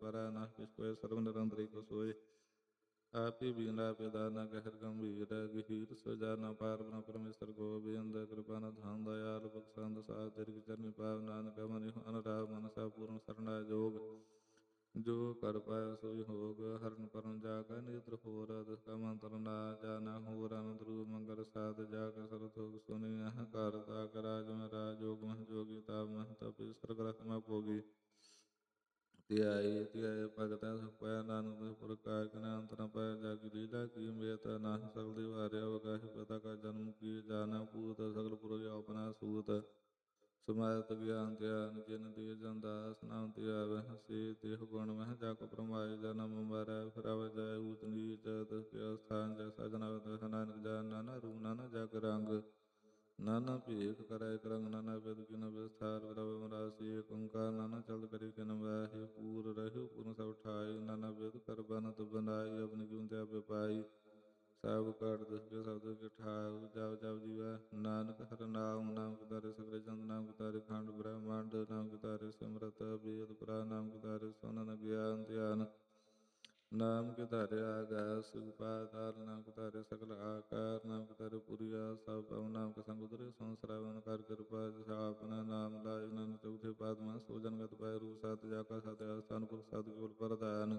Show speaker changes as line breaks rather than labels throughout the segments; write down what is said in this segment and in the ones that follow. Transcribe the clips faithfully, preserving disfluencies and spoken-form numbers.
ਪਰੈ ਨਾਹਿ ਕਿਛ ਕੋਇ, ਸਰਬ ਨਿਰੰਤਰ ਏਕੋ ਸੋਇ। ਆਪੇ ਬੀਨਾ ਪਿਦਾਨਾ ਗਹਿਰ ਗੰਭੀਰ, ਗਹੀਰ ਸਜਾਨਾ ਪਾਰ ਬ੍ਰਹਮ ਪਰਮੇਸ਼ਰ ਗੋਬਿੰਦ। ਕਿਰਪਾ ਨਿਧਾਨ ਦਇਆਲ ਬਖਸ਼ੰਦ ਸਾਧ, ਤਿਰਿ ਚਰਨੀ ਪਾਵ ਨਾਨਕ ਮਨਿ ਅਨੁਰਾਗ। ਮਨ ਸਾ ਪੂਰਨ ਸਰਣਾਇ ਜੋਗ, ਜੋ ਕਰ ਪਾਇਆ ਸੋਈ ਹੋਗ। ਹਰਨ ਪਰਮ ਜਾ ਕੈ ਨੇਤਰ ਹੋਰ, ਤਿਸ ਕਾ ਮੰਤਰ ਨਾ ਜਾਣਾ ਹੋਰ। ਅਨੰਦ ਰੂਪ ਮੰਗਲ ਸਾਧ, ਜਾ ਕੈ ਸਰਤ ਹੋਗ ਸੁਣੀ ਅਹੰਕਾਰ। ਤਾ ਕੈ ਰਾਜ ਮਹਿ ਰਾਜ, ਜੋਗ ਮਹਿ ਜੋਗੀ, ਤਾਪ ਮਹਿ ਤਪੀ, ਸਰਗ ਰਖ ਮਹਿ ਭੋਗੀ। ਧਿਆਈ ਧਿਆਏ ਭਗਤੈ ਸੁਖ ਪਾਇਆ, ਨਾਨਕ ਤਿਸ ਪ੍ਰਕਾਰ ਕਿਨੈ ਅੰਤ ਨ ਪਾਇਆ। ਜਾਗੀ ਲੀਲਾ ਕੀ ਮੇਤ ਨਾਹਿ ਸਗਲ ਦਿਵਾਰਿਆ, ਵਗਾਹੀ ਪਿਤਾ ਕਾ ਜਨਮ ਕੀ ਜਾਣੈ ਪੂਤ। ਸਗਲ ਪੁਰਖ ਆਪਨਾ ਸੂਤ, ਸਮਾਇਤ ਗਿਆਨ ਧਿਆਨ ਜਿਨ ਦਿਯ ਜਨ ਦਾਸ। ਨਾਮ ਧਿਆਵਹਿ ਹੰਸੀ ਤਿਹ ਗੁਣ ਮਹਿ, ਜਾ ਕੋ ਭਰਮਾਏ ਜਨਮ ਮਰੈ। ਫਿਰਾਵੈ ਜਾਇ ਊਚ ਨੀਚ, ਤਿਸ ਕੇ ਅਸਥਾਨ ਜੈਸਾ ਜਨਮ ਤੈਸਾ। ਨਾਨਕ ਜਾਣੈ ਨਾਨਾ ਰੂਪ ਨਾਨਾ ਜਗ ਰੰਗ, ਨਾਨਾ ਭੇਖ ਕਰੈ ਏਕ ਰੰਗ। ਨਾਨਾ ਬਿਧ ਕਿਨ ਬਿਸਥਾਰ, ਫਿਰਵੈ ਮਰਾਸੀ ਏਕ ਓੰਕਾਰ। ਨਾਨਾ ਚਲਤ ਕਰੀ ਕਿਨ ਵਾਹੀ, ਪੂਰ ਰਹਿਓ ਪੂਰਨ ਸਭ ਠਾਈ। ਨਾਨਾ ਬਿਧ ਕਰ ਬਨਤ ਬਨਾਈ, ਅਪਨੀ ਕਿਉ ਤੇ ਆਪੇ ਪਾਈ। ਸਭ ਕਾਟ ਤਿਸ ਕੇ ਸਬਦਿ ਕੇ ਠਾਉ, ਜਪ ਜਪ ਜੀਵੈ ਨਾਨਕ ਹਰਿ ਨਾਉ। ਨਾਮ ਕੇ ਤਾਰੇ ਸਗਲੇ ਚੰਦ, ਨਾਮ ਕੇ ਤਾਰੇ ਖੰਡ ਬ੍ਰਹਮੰਡ। ਨਾਮ ਕੇ ਤਾਰੇ ਸਿਮਰਤ ਵੇਦ ਪੁਰਾਨ, ਨਾਮ ਕੇ ਤਾਰੇ ਸੁਨਨ ਗਿਆਨ ਧਿਆਨ। ਨਾਮ ਕੇ ਤਾਰੇ ਆਗਾਸ ਪਾਤਾਲ, ਨਾਮ ਕੇ ਤਾਰੇ ਸਗਲ ਆਕਾਰ। ਨਾਮ ਕੇ ਤਾਰੇ ਪੁਰੀਆ ਸਭ ਭਉ, ਨਾਮ ਕੇ ਸੰਗ ਉਤਰੇ ਸੋ ਸਰਾਵਨ। ਕਰ ਕਿਰਪਾ ਜਿਸ ਆਪਨਾ ਨਾਮ ਲਾਇ, ਨਾਨਕ ਚੌਥੇ ਪਾਦ ਮਹਿ ਸੋ ਜਨ ਗਤ ਪਾਇ। ਰੂਪ ਸਤ ਜਾ ਕਾ ਸਤਿ ਆਸਥਾਨ, ਪੁਰਖ ਸਤ ਕੇਵਲ ਪ੍ਰਧਾਨ।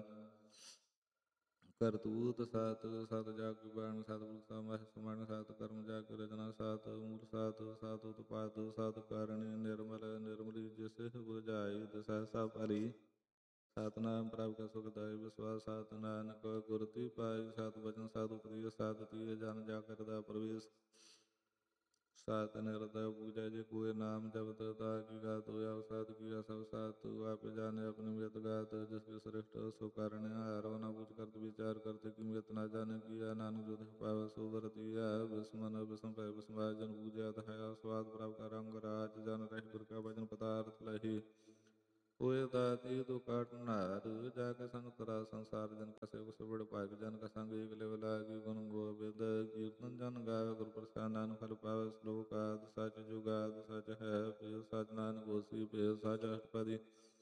ਕਰਤੂਤ ਸਤ ਸਤ ਜਾ ਕੀ ਬਾਣ, ਸਤਿਗੁਰ ਸਭ ਮਹਿ ਸਮਾਣ। ਸਤ ਕਰਮ ਜਾ ਕੀ ਰਚਨਾ, ਸਤ ਮੂਲ ਸਤ ਸਤ ਉਤਪਾਦ। ਸਤ ਕਾਰਣੀ ਨਿਰਮਲ ਨਿਰਮਲੀ, ਜਿਸਿ ਬੁਝਾਈ ਤਿਸੈ ਸਭ ਭਲੀ। ਸਤਿਨਾਮ ਪ੍ਰਭ ਕਾ ਸੁਖਦਾਇ ਵਿਸਵਾਸ, ਸਤਿ ਨਾਨਕ ਗੁਰ ਕੀ ਪਾਈ। ਸਤਿ ਬਚਨ ਸਤਿ ਉਪਦੇਸ, ਸਤਿ ਤੀਰ ਜਨ ਜਾ ਕਰ ਹਿਰਦੈ ਪ੍ਰਵੇਸ਼। ਸਤਿ ਨਿਰਦੈ ਪੂਜੈ ਜੇ ਕੋਇ, ਨਾਮ ਜਪਤ ਤਾ ਕੀ ਗਾਤ ਹੋਆ। ਸਤਿ ਕੀਆ ਸਭ ਸਤਿ ਆਪੇ ਜਾਣੈ, ਆਪਣੀ ਮਿਤ ਗਾਤ। ਜਿਸ ਕੇ ਸ੍ਰਿਸ਼ਟ ਸੋ ਕਰਨਿ ਹਾਰੋ, ਨਾ ਬੂਝ ਕਰਤ ਵਿਚਾਰ ਕਰਤੇ। ਕੀ ਮਿਤ ਨਾ ਜਾਣੈ ਕੀਆ, ਨਾਨਕ ਜੋ ਤਿਸ ਪਾਵੈ ਸੋ ਵਰਤੀਆ। ਬਿਸਮ ਨ ਬਿਸਮ ਭੈ ਬਿਸਮਾਇ, ਜਨ ਬੂਝਿਆ ਤਹਾਇਆ। ਸਵਾਦ ਪ੍ਰਭ ਕਾ ਰੰਗ ਰਾਜ, ਜਨ ਰਹਿ ਗੁਰ ਕਾ ਬਚਨ ਪਦਾਰਥ ਲਹੀ। ਹੋਏ ਦਾਤੀ ਤੂੰ ਕਾਟ ਨਾਰ, ਜਾ ਕੇ ਸੰਗ ਤਰਾ ਸੰਸਾਰ। ਜਨ ਕਾ ਸੇਵਕ ਸੋ ਬੜ ਭਾਗ, ਜਨ ਕਾ ਸੰਗ ਏਕ ਲੇਵ ਲਾਗੀ। ਗੁਣ ਗੋਬਿੰਦ ਕੀਰਤਨ ਜਨ ਗਾਵੇ, ਗੁਰ ਪ੍ਰਸਾਦਿ ਨਾਨਕ ਫਲ ਪਾਵੈ। ਸ਼ਲੋਕ ਆਦਿ ਸਚ ਜੁਗਾਦਿ ਸਚ ਹੈ ਭੇਦ, ਸਚ ਨਾਨਕ ਹੋਸੀ ਭੇਦ। ਸਚ ਅਸ਼ਟਪਦੀ